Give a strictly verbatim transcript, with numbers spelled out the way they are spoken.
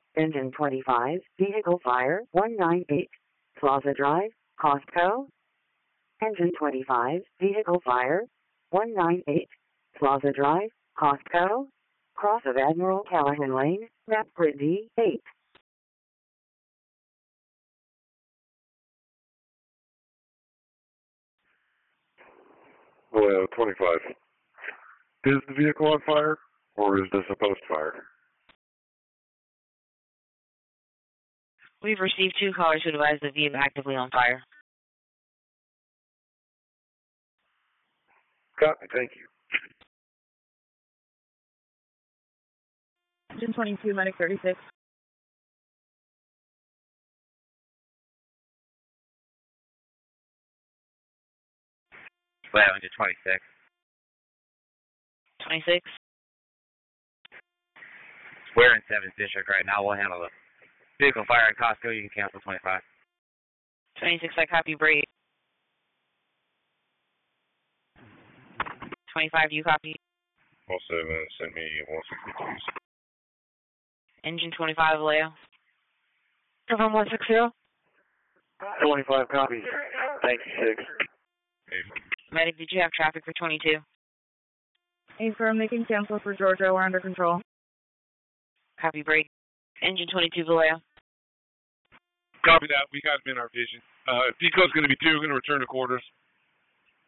Engine twenty-five, vehicle fire, one nine eight, Plaza Drive, Costco. Engine twenty-five, vehicle fire, one nine eight, Plaza Drive, Costco. Cross of Admiral Callahan Lane, map grid D eight. Well, twenty-five. Is the vehicle on fire, or is this a post-fire? We've received two callers who advise the vehicle actively on fire. Copy, thank you. Engine twenty-two, medic thirty-six. Well, engine twenty-six. twenty-six. We're in seventh District right now. We'll handle it. Vehicle fire at Costco. You can cancel twenty-five. twenty-six, I copy, break. twenty-five, you copy. one seven, send me one sixty-two. Engine twenty-five, Leo. Confirm one sixty. twenty-five, copy. Thank you, six. Medic, did you have traffic for twenty-two? Affirm, they can cancel for Georgia. We're under control. Copy, break. Engine twenty-two, Vallejo. Copy that. We got him in our vision. Uh, if Deco's going to be two, we're going to return to quarters.